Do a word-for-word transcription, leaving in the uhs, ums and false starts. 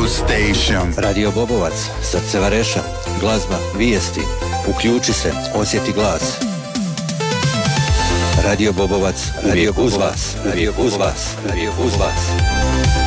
station. Radio Bobovac, srce Vareša, glazba, vijesti. Uključi se, osjeti glas. Radio Bobovac, radio uz vas, radio uz vas, radio uz vas.